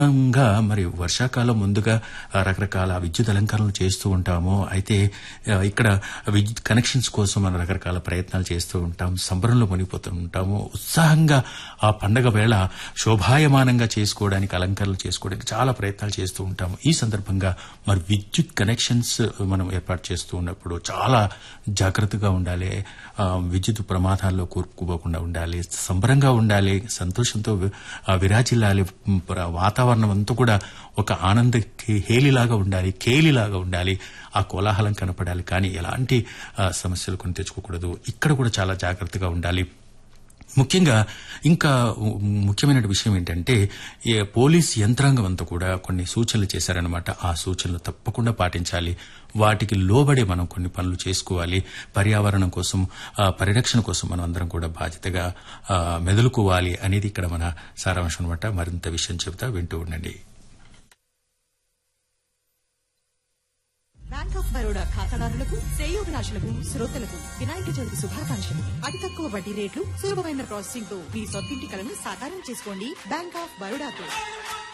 మరి వర్షాకాలం ముందుగా రకరకాల విద్యుత్ అలంకరణలు చేస్తూ ఉంటాము. అయితే ఇక్కడ విద్యుత్ కనెక్షన్స్ కోసం మనం రకరకాల ప్రయత్నాలు చేస్తూ ఉంటాం. సంబరంలో మునిగిపోతూ ఉంటాము. ఉత్సాహంగా ఆ పండగ వేళ శోభాయమానంగా చేసుకోవడానికి, అలంకరణలు చేసుకోవడానికి చాలా ప్రయత్నాలు చేస్తూ ఉంటాము. ఈ సందర్భంగా మరి విద్యుత్ కనెక్షన్స్ మనం ఏర్పాటు చేస్తూ ఉన్నప్పుడు చాలా జాగ్రత్తగా ఉండాలి. విద్యుత్ ప్రమాదాల్లో కూరుకుపోకుండా ఉండాలి. సంబరంగా ఉండాలి. సంతోషంతో విరాజిల్లాలి. వాతావరణం అంతా కూడా ఒక ఆనంద హేలిలాగా ఉండాలి, కేలిలాగా ఉండాలి. ఆ కోలాహలం కనపడాలి. కానీ ఎలాంటి సమస్యలు కొని తెచ్చుకోకూడదు. ఇక్కడ కూడా చాలా జాగ్రత్తగా ఉండాలి. ముఖ్యంగా ఇంకా ముఖ్యమైన విషయం ఏంటంటే పోలీస్ యంత్రాంగం అంతా కూడా కొన్ని సూచనలు చేశారనమాట. ఆ సూచనలు తప్పకుండా పాటించాలి. వాటికి లోబడి మనం కొన్ని పనులు చేసుకోవాలి. పర్యావరణం కోసం, పరిరక్షణ కోసం మనం అందరం కూడా బాధ్యతగా మెదులుకోవాలి అనేది ఇక్కడ మన సారాంశం అనమాట. మరింత విషయం చెబుతా, వింటూ ఉండండి. బ్యాంక్ ఆఫ్ బరోడా ఖాతాదారులకు, శ్రేయోభిలాషులకు, శ్రోతలకు వినాయక చవితి శుభాకాంక్షలు. అతి తక్కువ వడ్డీ రేట్లు, సులభమైన ప్రాసెసింగ్ తో మీ సొంతింటి కలను సాకారం చేసుకోండి బ్యాంక్ ఆఫ్ బరోడాతో.